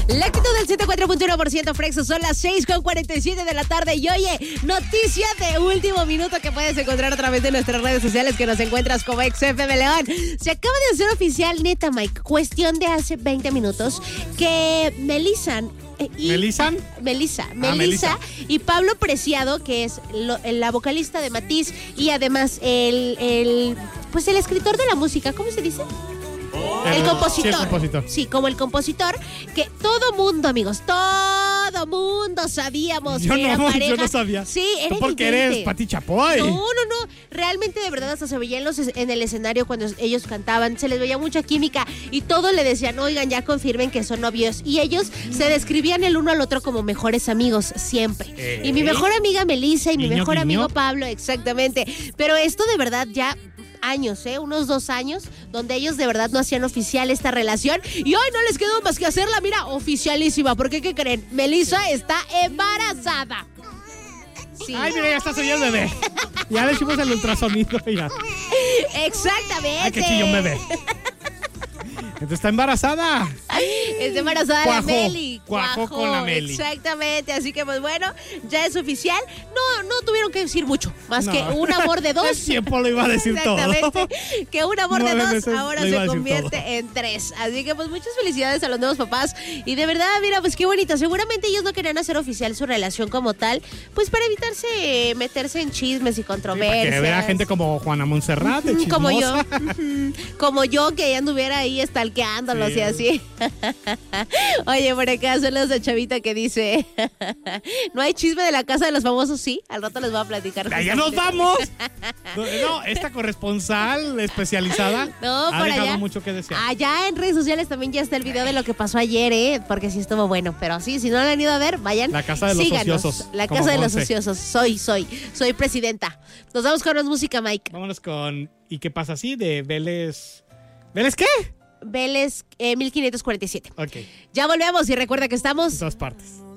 La actitud del 104.1% Frexo, son las 6:47 de la tarde. Y oye, noticia de último minuto que puedes encontrar a través de nuestras redes sociales, que nos encuentras como XFM León. Se acaba de hacer oficial, neta, Mike, cuestión de hace 20 minutos, que Melissa y Pablo Preciado, que es la vocalista de Matiz y además el escritor de la música, ¿cómo se dice? El compositor. Sí, el compositor. Sí, como el compositor, que todo mundo, amigos, todo mundo sabíamos que era pareja. Yo no sabía. Sí, era ¿Tú porque evidente. eres Pati Chapoy? No. Realmente, de verdad, hasta se veía en el escenario cuando ellos cantaban, se les veía mucha química y todos le decían, oigan, ya confirmen que son novios. Y ellos se describían el uno al otro como mejores amigos, siempre. Y mi mejor amiga Melissa y mi mejor amigo Pablo, exactamente. Pero esto de verdad ya... años, unos 2 años, donde ellos de verdad no hacían oficial esta relación y hoy no les quedó más que hacerla, mira, oficialísima, porque ¿qué creen? Melissa está embarazada. Sí. Ay, mira, ya está saliendo el bebé. Ya le hicimos el ultrasonido ya. Exactamente. Ay, qué chillón bebé. Entonces está embarazada. Está embarazada la Meli. Cuajó con la Meli. Exactamente, así que pues bueno, ya es oficial. No tuvieron que decir mucho, más que un amor de 2. El tiempo lo iba a decir todo. Exactamente, que un amor de 2 ahora se convierte todo en 3. Así que pues muchas felicidades a los nuevos papás. Y de verdad, mira, pues qué bonito. Seguramente ellos no querían hacer oficial su relación como tal, pues para evitarse meterse en chismes y controversias. Sí, para que vea gente como Juana Montserrat, de chismosa. Como yo. Como yo, que ya anduviera ahí stalkeándolos y así. Oye, por acá son los de Chavita que dice no hay chisme de la casa de los famosos. Sí, al rato les voy a platicar. ¡Ya nos vamos! No, esta corresponsal especializada ha dejado allá mucho que desear. Allá en redes sociales también ya está el video de lo que pasó ayer, porque sí estuvo bueno. Pero sí, si no lo han ido a ver, vayan. La casa de los ociosos. La casa de los ociosos. Soy presidenta. Nos vamos con más música, Mike. Vámonos con ¿Y qué pasa así? De Vélez. ¿Vélez qué? Vélez 1547. Ok. Ya volvemos y recuerda que estamos en todas partes.